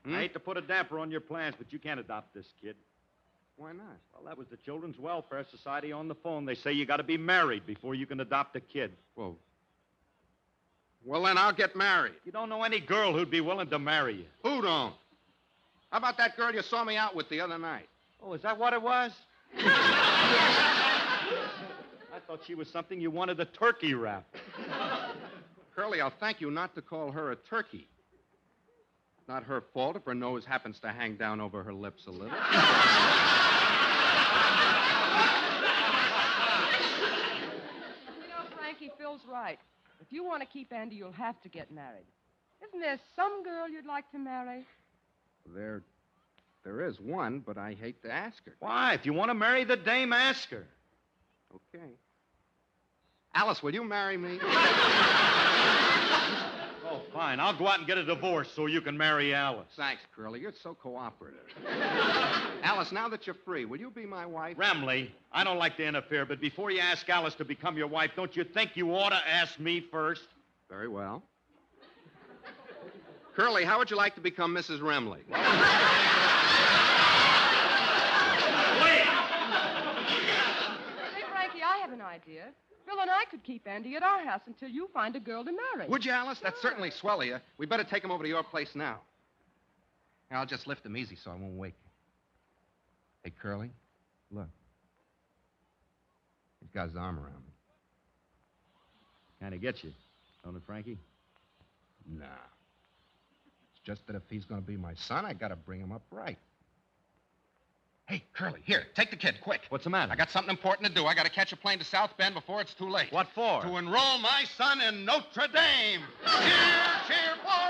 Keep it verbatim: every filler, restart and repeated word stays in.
Hmm? I hate to put a damper on your plans, but you can't adopt this kid. Why not? Well, that was the Children's Welfare Society on the phone. They say you got to be married before you can adopt a kid. Well, well, then I'll get married. You don't know any girl who'd be willing to marry you. Who don't? How about that girl you saw me out with the other night? Oh, is that what it was? I thought she was something you wanted a turkey wrap. Curly, I'll thank you not to call her a turkey. Not her fault if her nose happens to hang down over her lips a little. You know, Frankie, Phil's right. If you want to keep Andy, you'll have to get married. Isn't there some girl you'd like to marry? There, there is one, but I hate to ask her. Why? If you want to marry the dame, ask her. Okay. Alice, will you marry me? Oh, fine. I'll go out and get a divorce so you can marry Alice. Thanks, Curly. You're so cooperative. Alice, now that you're free, will you be my wife? Remley, I don't like to interfere, but before you ask Alice to become your wife, don't you think you ought to ask me first? Very well. Curly, how would you like to become Missus Remley? Wait! Say, Frankie, I have an idea. Phil and I could keep Andy at our house until you find a girl to marry. Would you, Alice? That's certainly swell of you. We better take him over to your place now. Here, I'll just lift him easy so I won't wake you. Hey, Curly, look. He's got his arm around me. Kind of gets you, don't it, Frankie? Nah. It's just that if he's going to be my son, I got to bring him up right. Hey, Curly, here, take the kid, quick. What's the matter? I got something important to do. I got to catch a plane to South Bend before it's too late. What for? To enroll my son in Notre Dame. Cheer, cheer for